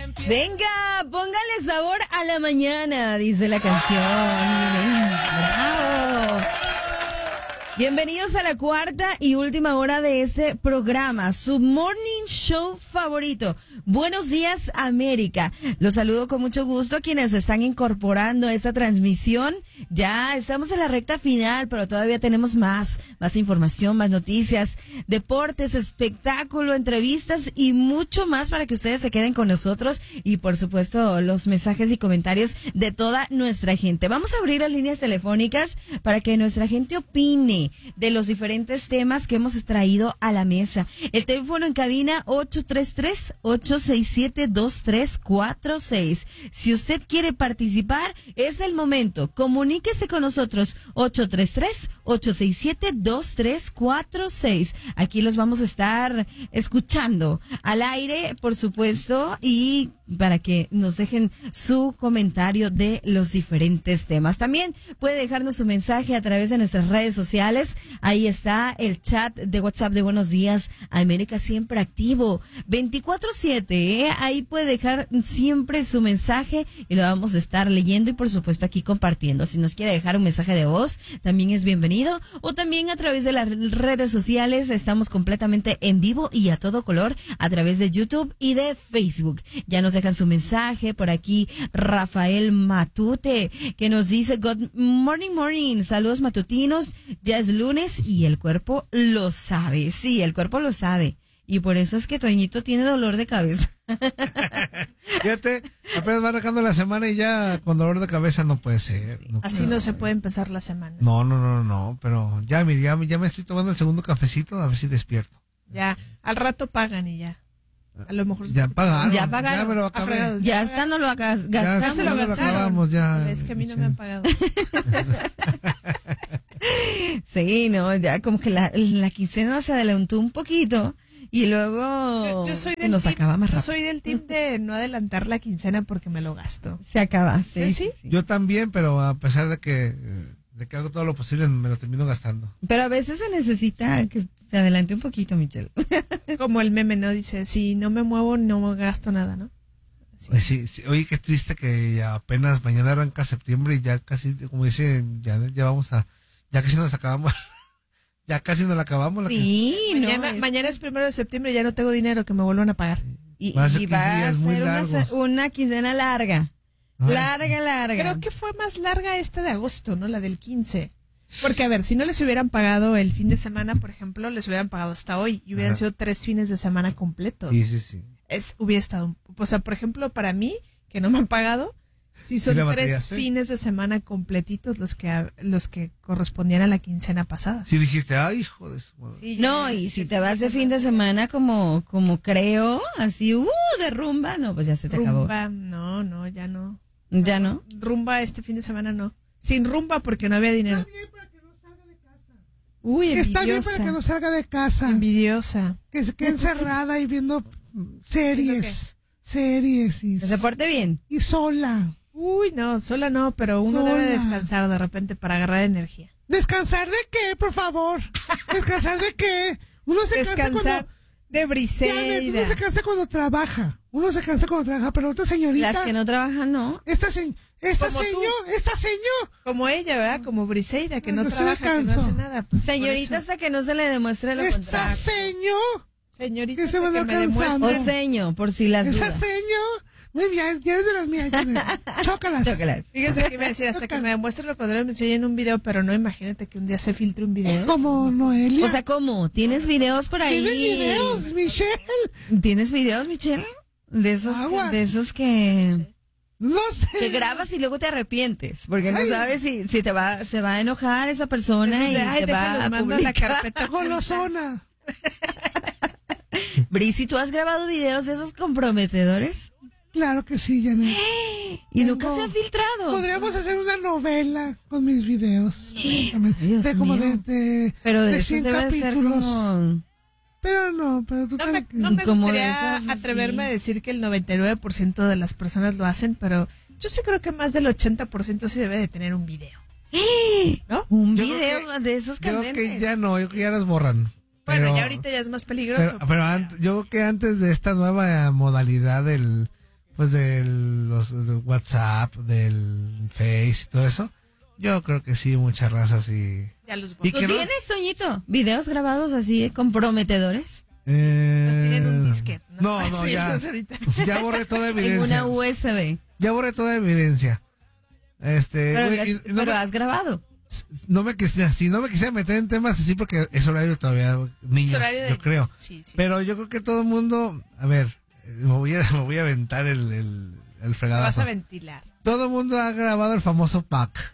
Venga, póngale sabor a la mañana, dice la canción. ¡Bravo! Bienvenidos a la cuarta y última hora de este programa, su morning show favorito. Buenos días, América. Los saludo con mucho gusto a quienes están incorporando a esta transmisión. Ya estamos en la recta final, pero todavía tenemos más información, más noticias, deportes, espectáculo, entrevistas y mucho más para que ustedes se queden con nosotros y, por supuesto, los mensajes y comentarios de toda nuestra gente. Vamos a abrir las líneas telefónicas para que nuestra gente opine de los diferentes temas que hemos traído a la mesa. El teléfono en cabina 833-867-2346. Si usted quiere participar, es el momento. Comuníquese con nosotros 833-867-2346. Aquí los vamos a estar escuchando al aire, por supuesto, y para que nos dejen su comentario de los diferentes temas. También puede dejarnos su mensaje a través de nuestras redes sociales. Ahí está el chat de WhatsApp de Buenos Días América, siempre activo 24/7, Ahí puede dejar siempre su mensaje y lo vamos a estar leyendo y, por supuesto, aquí compartiendo. Si nos quiere dejar un mensaje de voz, también es bienvenido, o también a través de las redes sociales. Estamos completamente en vivo y a todo color a través de YouTube y de Facebook. Ya nos dejan su mensaje por aquí. Rafael Matute, que nos dice: Good morning, saludos matutinos, ya es lunes y el cuerpo lo sabe. Sí, el cuerpo lo sabe. Y por eso es que Toñito tiene dolor de cabeza. Fíjate, apenas va arrancando la semana y ya con dolor de cabeza no puede ser. Así no se puede empezar la semana. No, pero ya me estoy tomando el segundo cafecito a ver si despierto. Ya, al rato pagan y ya. A lo mejor ya pagaron. Ya me lo acabé. Ya está, no lo hagas. Ya se lo gastaron. Ya. Es que a mí no me han pagado. Sí, no, ya como que la quincena se adelantó un poquito y luego yo soy del nos team, acaba más rápido. Yo soy del team de no adelantar la quincena porque me lo gasto. Se acaba, sí. Yo también, pero a pesar de que hago todo lo posible, me lo termino gastando. Pero a veces se necesita que se adelante un poquito, Michelle. Como el meme, ¿no? Dice, si no me muevo, no gasto nada, ¿no? Sí. Oye, qué triste que ya apenas mañana arranca septiembre y ya casi, como dicen, ya vamos a... Ya casi nos acabamos. Ya casi nos la acabamos. Sí, mañana es 1 de septiembre y ya no tengo dinero que me vuelvan a pagar. Y va a ser una quincena larga. Larga. Creo que fue más larga esta de agosto, ¿no? La del 15. Porque, a ver, si no les hubieran pagado el fin de semana, por ejemplo, les hubieran pagado hasta hoy y hubieran sido 3 fines de semana completos. Sí. Hubiera estado... O sea, por ejemplo, para mí, que no me han pagado... Sí, son 3 fines de semana completitos los que correspondían a la quincena pasada. Sí, dijiste, ay, hijo de su madre. Sí, no, y si te vas de fin de semana como creo, así, de rumba, no, pues ya se te acabó. Rumba, no, ya no. ¿Ya no? Rumba este fin de semana no. Sin rumba porque no había dinero. Está bien para que no salga de casa. Uy, envidiosa. Está bien para que no salga de casa. Envidiosa. Que se quede encerrada y viendo series. Series. Que se porte bien. Y sola. Uy, no, sola no, pero uno debe descansar de repente para agarrar energía. ¿Descansar de qué, por favor? ¿Descansar de qué? Uno se cansa cuando... de Briseida. Uno se cansa cuando trabaja. Pero esta señorita... Las que no trabajan, no. Esta señor. Como ella, ¿verdad? Como Briseida, que no trabaja, que no hace nada. Pues, señorita hasta que no se le demuestre lo contrario. Señorita, que se me me demuestre. O seño, por si las dudas. Esa señor... Muy bien, ya eres de las mías. Chócalas. Fíjense que me decía, hasta que me demuestre lo contrario me enseñan un video, pero no, imagínate que un día se filtre un video. Como Noelia. O sea, ¿cómo? ¿Tienes videos por ahí? ¿Tienes videos, Michelle? ¿Tienes videos, Michelle? De esos que... No sé. Que grabas y luego te arrepientes, porque no sabes si se va a enojar esa persona y te va a publicar. La carpeta golosona. Brisi, ¿tú has grabado videos de esos comprometedores? Claro que sí, Janet. Y nunca se ha filtrado. Podríamos hacer una novela con mis videos. Pero de 100 capítulos. Pero tú no me gustaría atreverme a decir que el 99% de las personas lo hacen, pero yo sí creo que más del 80% sí debe de tener un video. ¿No? Un video de esos candentes. Yo creo que ya los borran. Bueno, pero, ya ahorita ya es más peligroso. Pero yo creo que antes de esta nueva modalidad del pues de WhatsApp, del Face y todo eso, yo creo que sí, muchas razas y... Ya los ¿Y borré. ¿Tú que no- tienes, Toñito, videos grabados así comprometedores? Los tienen en un disquete. No, Sí, ya. los ahorita. Ya borré toda En evidencia. una USB. Ya borré toda evidencia. Pero, Güey, y no, pero me, has grabado. no me quisiera meter en temas así porque es horario todavía, niños, Es horario de- yo creo. Sí, sí. Pero yo creo que todo el mundo, a ver, me voy a aventar el Te vas fregadazo. a ventilar. Todo el mundo ha grabado el famoso pack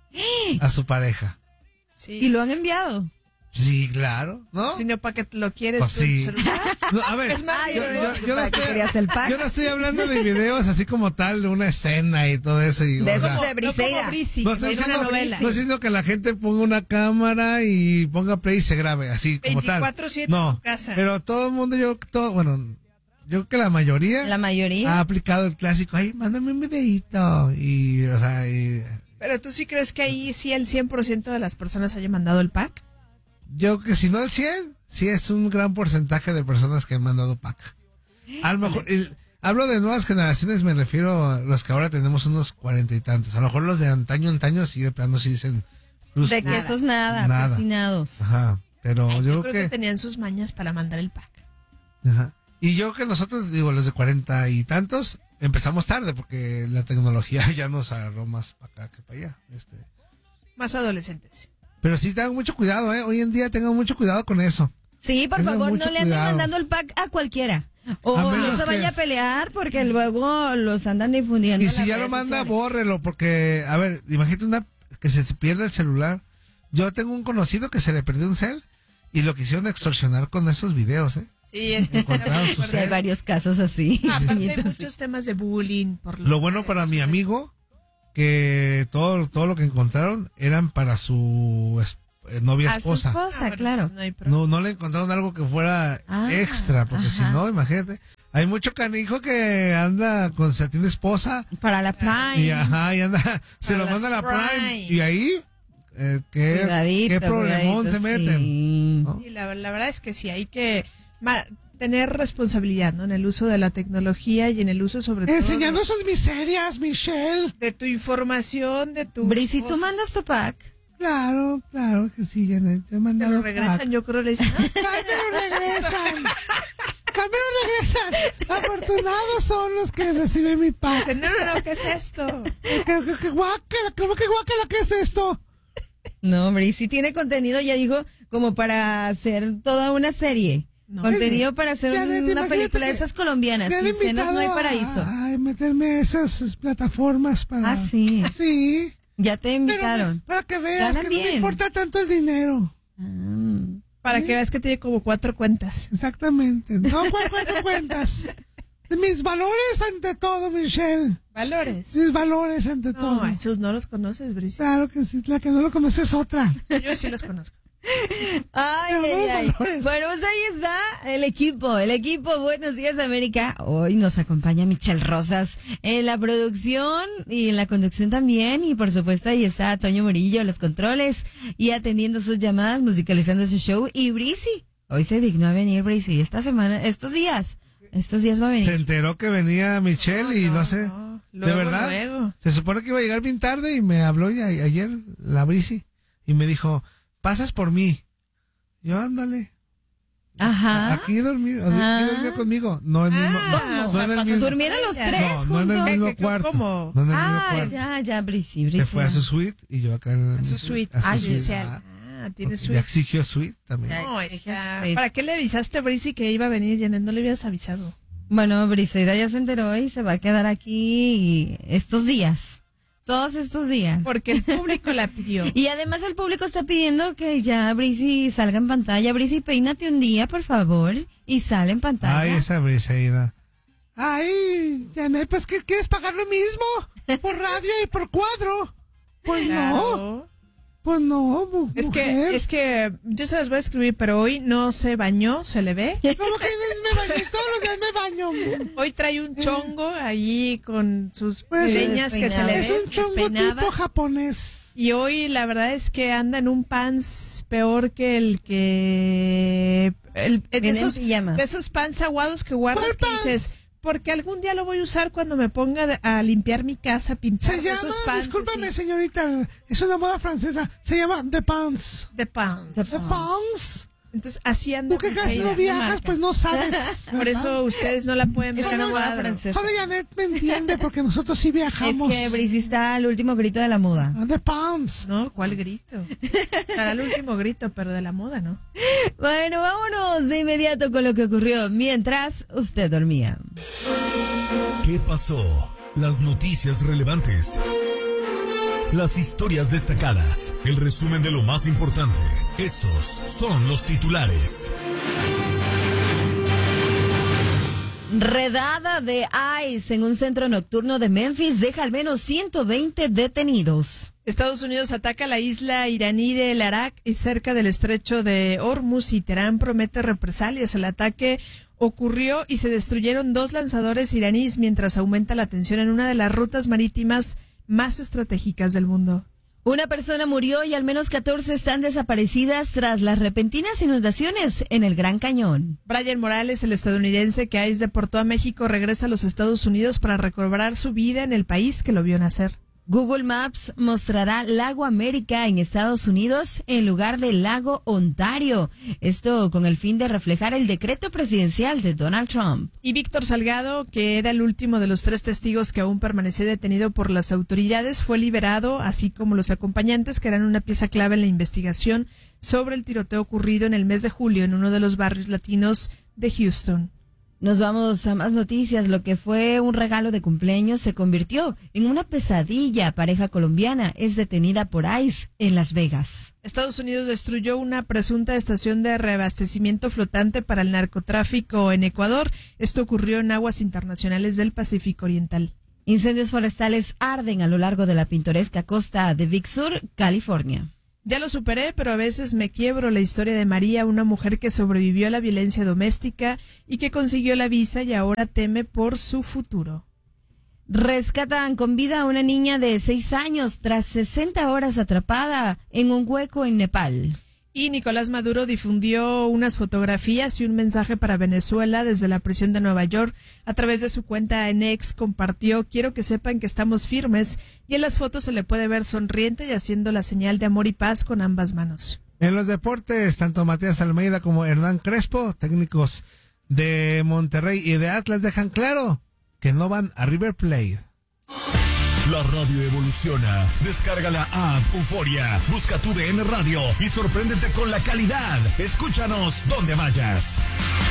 a su pareja. Sí. Y lo han enviado. Sí, claro, ¿no? Si no, ¿para qué te lo quieres? Pues tu sí. celular? No, a ver, Es más, yo no ¿Para qué querías el pack? yo no estoy hablando de videos así como tal, de una escena y todo eso. Y, De o esos sea, de Briseida. No como Brisi, no que estoy tiene una diciendo, novela. no estoy diciendo que la gente ponga una cámara y ponga play y se grabe, así como tal. 24/7 en No, tu casa. pero todo el mundo, yo creo que la mayoría La mayoría. ha aplicado el clásico, ay, mándame un videíto. Y, o sea, Pero tú sí crees que ahí sí el 100% de las personas haya mandado el pack. yo creo que si no el 100, sí es un gran porcentaje de personas que han mandado pack. A lo mejor, hablo de nuevas generaciones, me refiero a los que ahora tenemos unos 40 y tantos. A lo mejor los de antaño, sí de plano sí dicen cruz. De que esos nada, Nada. persinados. Ajá, pero Ay, yo creo creo que que... tenían sus mañas para mandar el pack. Ajá. Y yo que nosotros, digo, los de 40 y tantos, empezamos tarde porque la tecnología ya nos agarró más para acá que para allá. Más adolescentes. Pero sí tengan mucho cuidado, hoy en día tengan mucho cuidado con eso. Sí, por Tengan favor, mucho no le anden cuidado. mandando el pack a cualquiera. O A no menos se vaya que- a pelear porque luego los andan difundiendo. Y en si las ya lo redes manda, sociales. bórrelo, porque, a ver, imagínate que se te pierde el celular. Yo tengo un conocido que se le perdió un cel y lo quisieron extorsionar con esos videos, Sí, es que Encontraron su Sí, hay varios casos así. aparte hay Toñito, sí. muchos temas de bullying por Lo bueno para mi amigo, que todo lo que encontraron eran para su novia A su esposa. esposa, claro. No hay problema. No le encontraron algo que fuera Ah, extra, porque ajá. si no, imagínate. Hay mucho canijo que anda con se tiene esposa Para la Prime. y anda, se lo Para manda a la las Prime. Prime. Y ahí, Cuidadito, qué problemón cuidadito, se meten. sí. ¿no? Y la verdad es que sí, hay que tener responsabilidad, ¿no? En el uso de la tecnología y en el uso sobre todo Enseñando sus miserias, Michelle. de tu información, de tu... Brisi, ¿tú cosas. mandas tu pack? Claro que sí, Janet. Yo he Te mandado lo regresan, pack. yo creo, le dicen, "Ah, ¡También regresan! ¡También regresan! Afortunados son los que reciben mi pack. dicen, no, ¿qué es esto? ¡Qué guácala! ¿Cómo que guácala? ¿Qué es esto? No, Brisi tiene contenido, ya dijo, como para hacer toda una serie. No. Contenido para hacer Janet, una imagínate película de que esas colombianas. Me han Sin cenas no hay invitado paraíso. a meterme a esas plataformas para... Ah, sí. Sí. Ya te Pero invitaron. para que veas Ganan que no me bien. importa tanto el dinero. Ah. Para que veas que tiene como 4 cuentas. Exactamente. No, cuatro cuentas. Mis valores ante todo, Michelle. Valores. Mis valores ante todo. No, esos no los conoces, Brice. Claro que sí, la que no lo conoce es otra. Yo sí los conozco. Ay, Pero ay, no ay. valores. Bueno, pues ahí está el equipo. Buenos días, América. Hoy nos acompaña Michelle Rosas en la producción y en la conducción también. Y por supuesto, ahí está Toño Murillo en los controles y atendiendo sus llamadas, musicalizando su show. Y Brisi, hoy se dignó a venir Brisi estos días va a venir. Se enteró que venía Michelle y no sé. Luego, ¿De verdad? luego. Se supone que iba a llegar bien tarde y me habló ayer la Brisi y me dijo, pasas por mí. Yo, ándale. Ajá. Aquí durmió conmigo. No en el o sea, no en el pasas mismo, ¿Durmieron los tres no en el juntos? mismo Es que, cuarto. ¿cómo? No en el mismo Ah, cuarto. ya, Brisi. Se fue a su suite y yo acá en A su suite. a su suite. Especial. Tiene Ya suite. exigió suite también. Ya. No, Exige está- suite. ¿Para qué le avisaste a Brice que iba a venir, Janet? No le habías avisado. Bueno, Briseida ya se enteró y se va a quedar aquí todos estos días. Porque el público la pidió. Y además el público está pidiendo que ya Brisi salga en pantalla. Brisi, peínate un día, por favor, y sale en pantalla. Ay, esa Briseida. Ay, Janet, pues ¿qué quieres pagar lo mismo? Por radio y por cuadro. Pues no, Claro. pues no, Es mujer. que yo se las voy a escribir, pero hoy no se bañó, se le ve. ¿Cómo que me baño? Todos los días me baño. Hoy trae un chongo ahí con sus Pues, leñas que se le Es ve un chongo despeinada. tipo japonés. Y hoy la verdad es que anda en un pants peor que el que... de Viene en esos, pijama. de esos pants aguados que guardas ¿Cuál que pants? dices, Porque algún día lo voy a usar cuando me ponga a limpiar mi casa, pintar Se llama, esos pants. discúlpame así. señorita, es una moda francesa, se llama The Pants. De pants. The Pants. Entonces, así anda. Tú que casi Briseida, no de viajas, marca. pues no sabes. Por eso ustedes no la pueden ver Es a una un moda cuadro. francesa. Solo Janet me entiende porque nosotros sí Es viajamos. que Brice está al último grito de la moda. The Pants. No, ¿cuál grito? Para el último grito, pero de la moda, ¿no? Bueno, vámonos de inmediato con lo que ocurrió mientras usted dormía. ¿Qué pasó? Las noticias relevantes. Las historias destacadas. El resumen de lo más importante. Estos son los titulares. Redada de ICE en un centro nocturno de Memphis deja al menos 120 detenidos. Estados Unidos ataca la isla iraní de El Arak y cerca del estrecho de Hormuz y Teherán promete represalias. El ataque ocurrió y se destruyeron 2 lanzadores iraníes mientras aumenta la tensión en una de las rutas marítimas más estratégicas del mundo. Una persona murió y al menos 14 están desaparecidas tras las repentinas inundaciones en el Gran Cañón. Brian Morales, el estadounidense que ICE deportó a México, regresa a los Estados Unidos para recobrar su vida en el país que lo vio nacer. Google Maps mostrará Lago América en Estados Unidos en lugar del Lago Ontario. Esto con el fin de reflejar el decreto presidencial de Donald Trump. Y Víctor Salgado, que era el último de los 3 testigos que aún permanecía detenido por las autoridades, fue liberado, así como los acompañantes que eran una pieza clave en la investigación sobre el tiroteo ocurrido en el mes de julio en uno de los barrios latinos de Houston. Nos vamos a más noticias. Lo que fue un regalo de cumpleaños se convirtió en una pesadilla. Pareja colombiana es detenida por ICE en Las Vegas. Estados Unidos destruyó una presunta estación de reabastecimiento flotante para el narcotráfico en Ecuador. Esto ocurrió en aguas internacionales del Pacífico Oriental. Incendios forestales arden a lo largo de la pintoresca costa de Big Sur, California. Ya lo superé, pero a veces me quiebro. La historia de María, una mujer que sobrevivió a la violencia doméstica y que consiguió la visa y ahora teme por su futuro. Rescatan con vida a una niña de 6 años tras 60 horas atrapada en un hueco en Nepal. Y Nicolás Maduro difundió unas fotografías y un mensaje para Venezuela desde la prisión de Nueva York. A través de su cuenta en X compartió: quiero que sepan que estamos firmes, y en las fotos se le puede ver sonriente y haciendo la señal de amor y paz con ambas manos. En los deportes, tanto Matías Almeida como Hernán Crespo, técnicos de Monterrey y de Atlas, dejan claro que no van a River Plate. La radio evoluciona. Descarga la app Euforia. Busca tu DN Radio y sorpréndete con la calidad. Escúchanos donde vayas.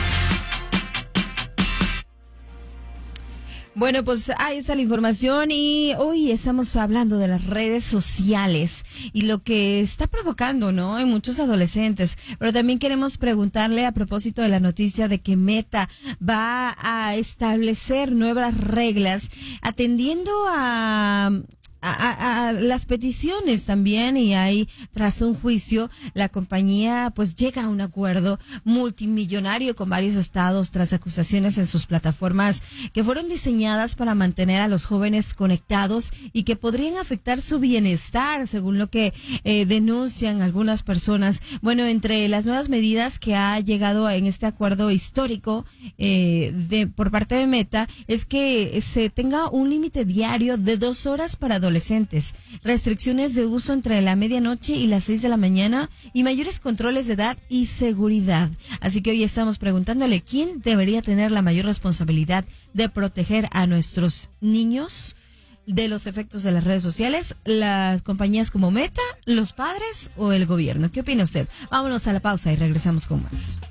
Bueno, pues ahí está la información y hoy estamos hablando de las redes sociales y lo que está provocando, ¿no?, en muchos adolescentes. Pero también queremos preguntarle a propósito de la noticia de que Meta va a establecer nuevas reglas atendiendo a las peticiones también, y ahí tras un juicio la compañía pues llega a un acuerdo multimillonario con varios estados tras acusaciones en sus plataformas que fueron diseñadas para mantener a los jóvenes conectados y que podrían afectar su bienestar, según lo que denuncian algunas personas. Bueno, entre las nuevas medidas que ha llegado en este acuerdo histórico por parte de Meta es que se tenga un límite diario de 2 horas para adolescentes, restricciones de uso entre la medianoche y las 6 de la mañana y mayores controles de edad y seguridad. Así que hoy estamos preguntándole quién debería tener la mayor responsabilidad de proteger a nuestros niños de los efectos de las redes sociales, las compañías como Meta, los padres o el gobierno. ¿Qué opina usted? Vámonos a la pausa y regresamos con más.